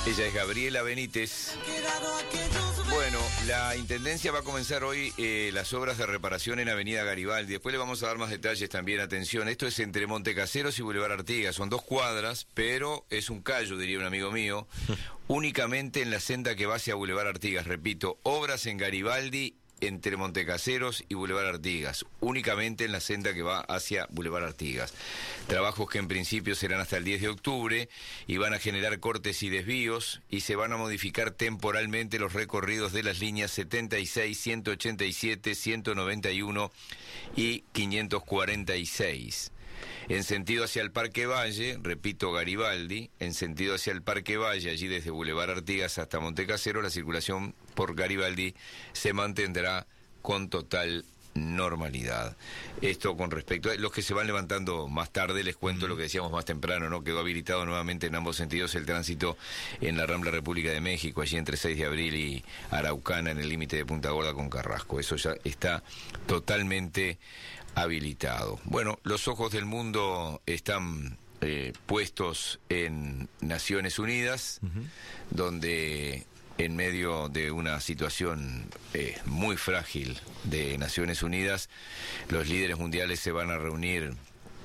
Ella es Gabriela Benítez. Bueno, la Intendencia va a comenzar hoy las obras de reparación en Avenida Garibaldi. Después le vamos a dar más detalles también. Atención, esto es entre Montecaseros y Boulevard Artigas. Son 2 cuadras, pero es un callo, diría un amigo mío. Únicamente en la senda que va hacia Boulevard Artigas. Repito, obras en Garibaldi entre Montecaseros y Boulevard Artigas, únicamente en la senda que va hacia Boulevard Artigas. Trabajos que en principio serán hasta el 10 de octubre y van a generar cortes y desvíos y se van a modificar temporalmente los recorridos de las líneas 76, 187, 191 y 546. En sentido hacia el Parque Valle, repito, Garibaldi, en sentido hacia el Parque Valle, allí desde Boulevard Artigas hasta Montecaseros, la circulación por Garibaldi se mantendrá con total normalidad. Esto con respecto a los que se van levantando más tarde, les cuento lo que decíamos más temprano, ¿no? Quedó habilitado nuevamente en ambos sentidos el tránsito en la Rambla República de México, allí entre 6 de abril y Araucana, en el límite de Punta Gorda con Carrasco. Eso ya está totalmente habilitado. Bueno, los ojos del mundo están puestos en Naciones Unidas, donde en medio de una situación muy frágil de Naciones Unidas, los líderes mundiales se van a reunir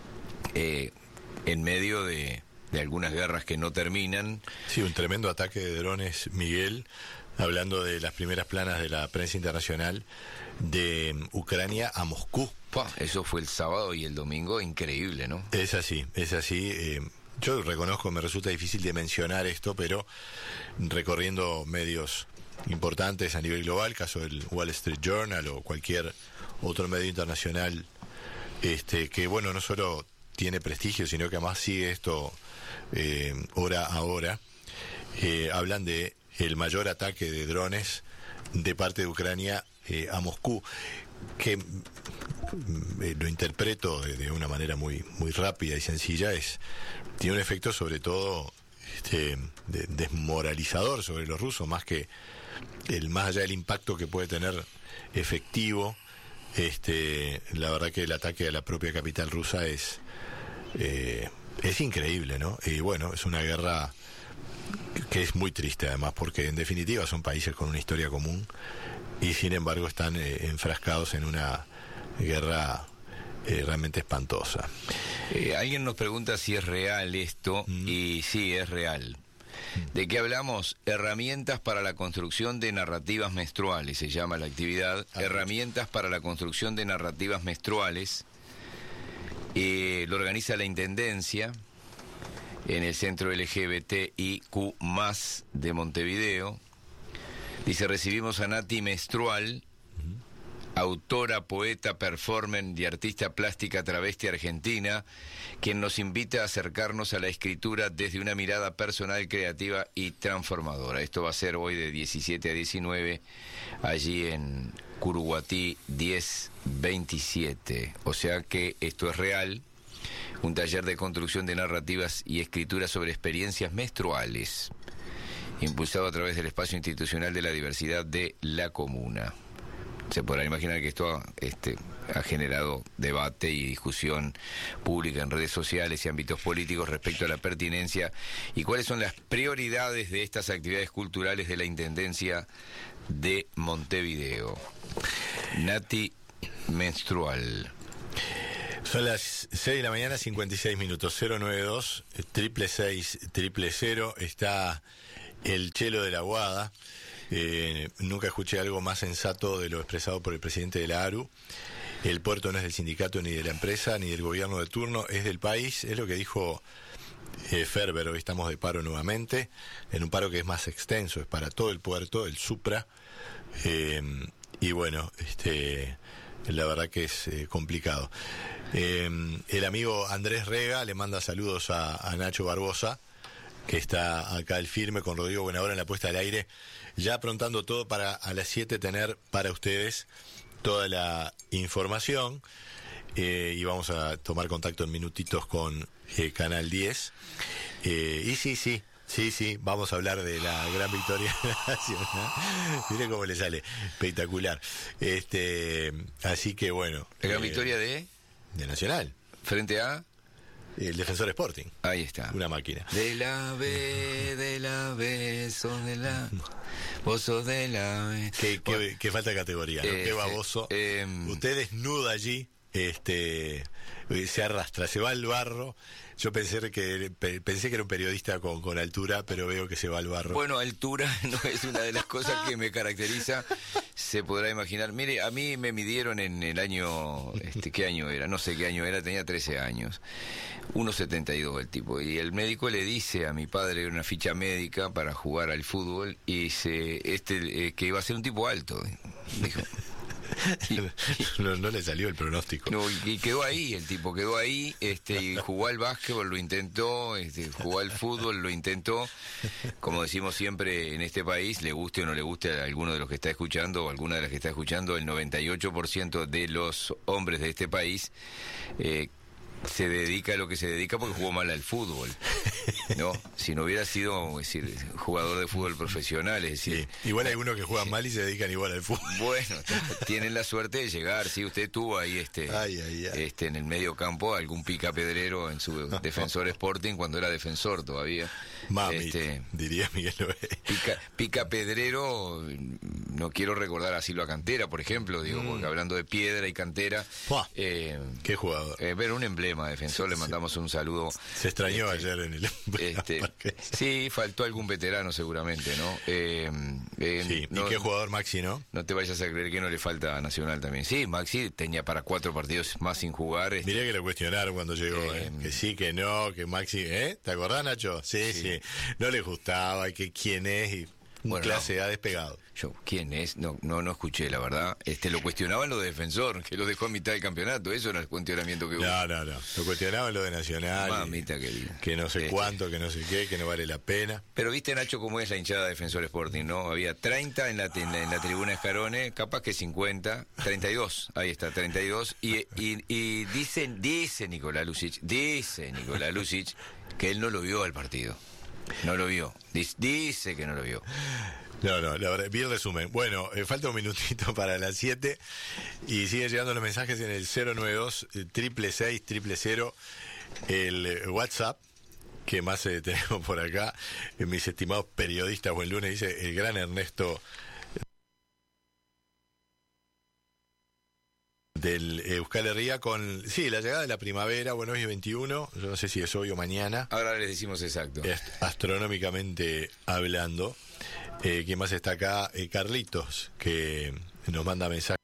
en medio de algunas guerras que no terminan. Sí, un tremendo ataque de drones, Miguel, hablando de las primeras planas de la prensa internacional de Ucrania a Moscú. Eso fue el sábado y el domingo, increíble, ¿no? Es así, es así. Yo reconozco, me resulta difícil de mencionar esto, pero recorriendo medios importantes a nivel global, caso del Wall Street Journal o cualquier otro medio internacional, que bueno, no solo tiene prestigio, sino que además sigue esto hora a hora, hablan de el mayor ataque de drones de parte de Ucrania a Moscú, que lo interpreto de una manera muy rápida y sencilla. Tiene un efecto sobre todo desmoralizador sobre los rusos, más allá del impacto que puede tener efectivo. La verdad que el ataque a la propia capital rusa es increíble, ¿no? Y bueno, es una guerra que es muy triste además, porque en definitiva son países con una historia común y sin embargo están enfrascados en una guerra realmente espantosa. Alguien nos pregunta si es real esto, y sí, es real. ¿De qué hablamos? Herramientas para la construcción de narrativas menstruales, se llama la actividad. Herramientas para la construcción de narrativas menstruales. Lo organiza la Intendencia en el Centro LGBTIQ+ de Montevideo. Dice, recibimos a Nati Menstrual, autora, poeta, performer y artista plástica travesti argentina, quien nos invita a acercarnos a la escritura desde una mirada personal, creativa y transformadora. Esto va a ser hoy de 17 a 19, allí en Curuguatí 1027. O sea que esto es real. Un taller de construcción de narrativas y escritura sobre experiencias menstruales, impulsado a través del espacio institucional de la diversidad de la comuna. Se podrá imaginar que esto ha generado debate y discusión pública en redes sociales y ámbitos políticos respecto a la pertinencia y cuáles son las prioridades de estas actividades culturales de la Intendencia de Montevideo. Nati Menstrual. Son las 6 de la mañana, 56 minutos, 092 666 000. Está el Chelo de la Guada. Nunca escuché algo más sensato de lo expresado por el presidente de la ARU. El puerto no es del sindicato ni de la empresa ni del gobierno de turno, es del país. Es lo que dijo Ferber. Hoy estamos de paro nuevamente, en un paro que es más extenso, es para todo el puerto, el Supra. Y bueno, la verdad que es complicado. El amigo Andrés Rega le manda saludos a Nacho Barbosa, que está acá al firme con Rodrigo Buenahora en la puesta al aire, ya aprontando todo para a las 7 tener para ustedes toda la información, y vamos a tomar contacto en minutitos con Canal 10, y sí, vamos a hablar de la gran victoria nacional. Miren cómo le sale, espectacular. Así que bueno. ¿La gran victoria de Nacional? ¿Frente a? El Defensor Sporting. Ahí está. Una máquina. De la B, sos de la... Vos sos de la B. Qué falta de categoría, ¿no? Qué baboso. Usted desnuda allí, se arrastra, se va al barro. Yo pensé que era un periodista con altura, pero veo que se va al barro. Bueno, altura no es una de las cosas que me caracteriza. Se podrá imaginar. Mire, a mí me midieron en el año... ¿qué año era? No sé qué año era, tenía 13 años. 1,72 el tipo. Y el médico le dice a mi padre una ficha médica para jugar al fútbol y que iba a ser un tipo alto. Dijo... No le salió el pronóstico. No, y quedó ahí, el tipo quedó ahí, y jugó al básquetbol, lo intentó, jugó al fútbol, lo intentó. Como decimos siempre en este país, le guste o no le guste a alguno de los que está escuchando o alguna de las que está escuchando, el 98% de los hombres de este país se dedica a lo que se dedica porque jugó mal al fútbol, ¿no? Si no hubiera sido, es decir, jugador de fútbol profesional, es decir... Sí. Igual hay algunos que juegan mal y se dedican igual al fútbol. Bueno, tienen la suerte de llegar, sí, usted tuvo ahí en el medio campo algún picapedrero en su Defensor Sporting cuando era defensor todavía. Mami, diría Miguel Loé. Picapedrero, no quiero recordar a Silva Cantera, por ejemplo, digo, porque hablando de piedra y cantera... qué jugador. Pero un emblema Defensor, le mandamos un saludo. Se extrañó ayer en el... Sí, faltó algún veterano seguramente, ¿no? Sí, no, y qué jugador Maxi, ¿no? No te vayas a creer que no le falta a Nacional también. Sí, Maxi tenía para 4 partidos más sin jugar. Mirá que lo cuestionaron cuando llegó, que sí, que no, que Maxi, ¿te acordás, Nacho? Sí, no le gustaba, y que quién es, y clase A despegado. Yo, ¿quién es? No escuché, la verdad. Lo cuestionaban lo de Defensor, que lo dejó a mitad del campeonato. Eso era el cuestionamiento que hubo. No. Lo cuestionaban lo de Nacional. Mamita querida. Que no sé cuánto, que no sé qué, que no vale la pena. Pero viste, Nacho, cómo es la hinchada de Defensor Sporting, ¿no? Había 30 en la tribuna Escarone, capaz que 50, 32. Ahí está, 32. Y dice Nicolás Lucic que él no lo vio al partido. No lo vio. Dice que no lo vio. No, la verdad, vi el resumen. Bueno, falta un minutito para las 7 y siguen llegando los mensajes en el 092-666-000, el WhatsApp, que más tenemos por acá, mis estimados periodistas. Buen lunes, dice el gran Ernesto del Euskal Herria con, la llegada de la primavera. Bueno, hoy es 21, yo no sé si es hoy o mañana. Ahora les decimos exacto. Astronómicamente hablando. ¿Quién más está acá? Carlitos, que nos manda mensajes.